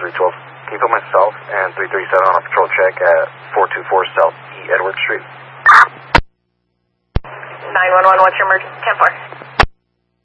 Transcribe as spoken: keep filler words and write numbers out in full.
three twelve. Can you put myself and three thirty-seven on a patrol check at four two four South E. Edward Street? nine one one, what's your emergency? ten four.